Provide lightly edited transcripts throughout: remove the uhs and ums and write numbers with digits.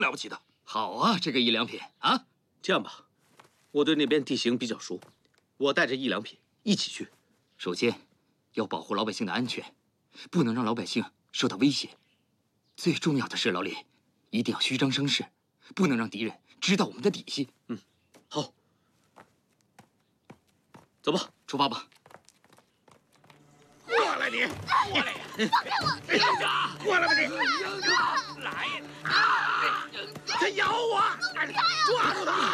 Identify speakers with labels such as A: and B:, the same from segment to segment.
A: 了不起的。
B: 好啊，这个1两品啊。
A: 这样吧，我对那边地形比较熟，我带着1两品一起去。
B: 首先，要保护老百姓的安全，不能让老百姓受到威胁。最重要的是，老李，一定要虚张声势，不能让敌人知道我们的底细。
A: 好，走吧，
B: 出发吧。
C: 过来你，过来呀！放开我！营长，过来吧你！营长，来呀！他咬我！抓住他！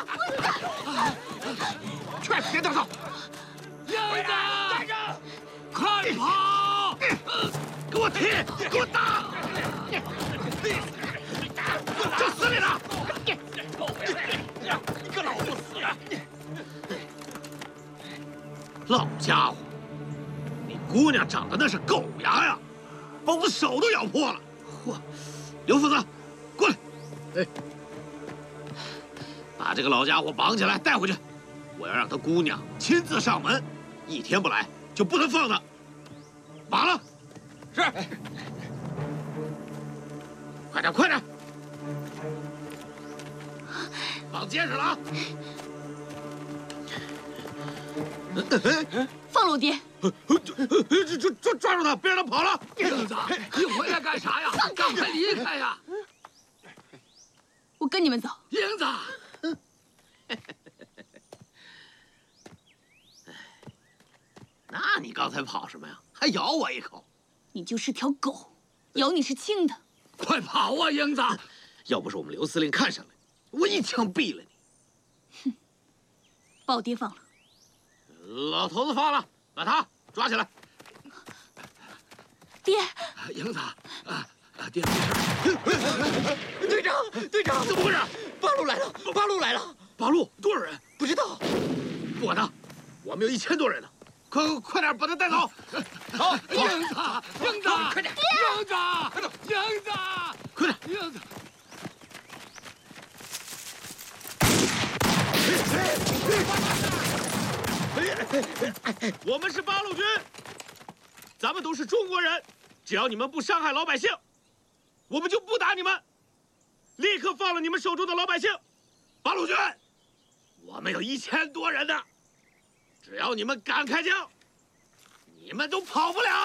C: 去，别动手！
D: 营长，
C: 站着！
D: 快跑！
C: 给我踢！给我打！就死你了！你个老不死的！
A: 老家伙，你姑娘长得那是狗牙呀，把我手都咬破了。嚯，刘副子，过来！哎，把这个老家伙绑起来带回去，我要让他姑娘亲自上门，一天不来就不能放他。绑了。
C: 是。
A: 快点，快点！绑结实了啊！
E: 放了我爹！
A: 抓住他，别让他跑了！
D: 营长，你回来干啥呀？赶快离开呀！
E: 我跟你们走。
D: 营长，
A: 那你刚才跑什么呀？还咬我一口！
E: 你就是条狗，咬你是轻的。
D: 快跑啊，营长！
A: 要不是我们刘司令看上了你，我一枪毙了你。
E: 哼，把我爹放了。
A: 老头子放了，把他抓起来。
E: 爹，
D: 营长，爹，
C: 队长，队长，
A: 怎么回事？
C: 八路来了，八路来了！
A: 八路多少人？
C: 不知道。
A: 不管他，我们有1000多人呢。快点把他带走！
D: 好，营长，营长，
C: 快点！
D: 营长，营长，
A: 快点！
D: 营长。
A: 我们是八路军，咱们都是中国人，只要你们不伤害老百姓，我们就不打你们，立刻放了你们手中的老百姓。八路军，我们有1000多人呢，只要你们敢开枪，你们都跑不了。